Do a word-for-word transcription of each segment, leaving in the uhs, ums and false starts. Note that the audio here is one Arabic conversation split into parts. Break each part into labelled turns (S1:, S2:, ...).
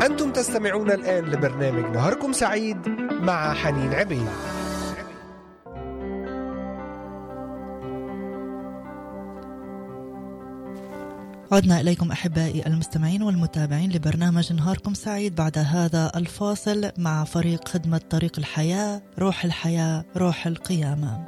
S1: أنتم تستمعون الآن لبرنامج نهاركم سعيد مع حنين عبيد.
S2: عدنا إليكم أحبائي المستمعين والمتابعين لبرنامج نهاركم سعيد بعد هذا الفاصل مع فريق خدمة طريق الحياة، روح الحياة، روح القيامة.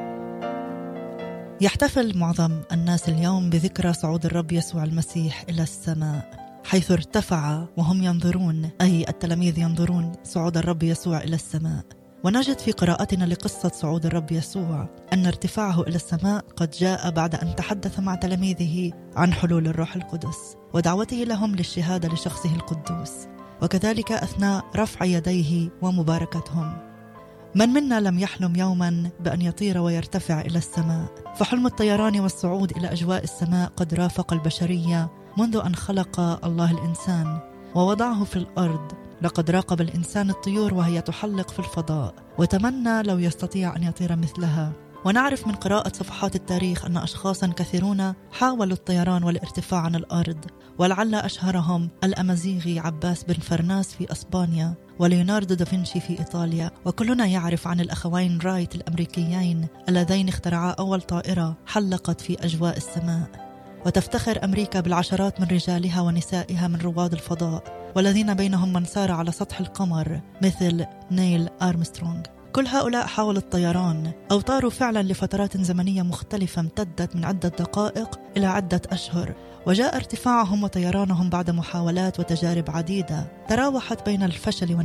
S2: يحتفل معظم الناس اليوم بذكرى صعود الرب يسوع المسيح إلى السماء، حيث ارتفع وهم ينظرون، أي التلاميذ ينظرون صعود الرب يسوع إلى السماء. ونجد في قراءتنا لقصة صعود الرب يسوع أن ارتفاعه إلى السماء قد جاء بعد أن تحدث مع تلاميذه عن حلول الروح القدس ودعوته لهم للشهادة لشخصه القدوس، وكذلك أثناء رفع يديه ومباركتهم. من منا لم يحلم يوما بأن يطير ويرتفع إلى السماء؟ فحلم الطيران والصعود إلى أجواء السماء قد رافق البشرية منذ أن خلق الله الإنسان ووضعه في الأرض. لقد راقب الإنسان الطيور وهي تحلق في الفضاء وتمنى لو يستطيع أن يطير مثلها. ونعرف من قراءة صفحات التاريخ أن أشخاصا كثيرون حاولوا الطيران والارتفاع عن الأرض، ولعل أشهرهم الأمازيغي عباس بن فرناس في أسبانيا، وليوناردو دافنشي في إيطاليا. وكلنا يعرف عن الأخوين رايت الأمريكيين اللذين اخترعا أول طائرة حلقت في أجواء السماء. وتفتخر أمريكا بالعشرات من رجالها ونسائها من رواد الفضاء، والذين بينهم من سار على سطح القمر مثل نيل آرمسترونغ. كل هؤلاء حاولوا الطيران أو طاروا فعلا لفترات زمنية مختلفة امتدت من عدة دقائق إلى عدة أشهر، وجاء ارتفاعهم وطيرانهم بعد محاولات وتجارب عديدة تراوحت بين الفشل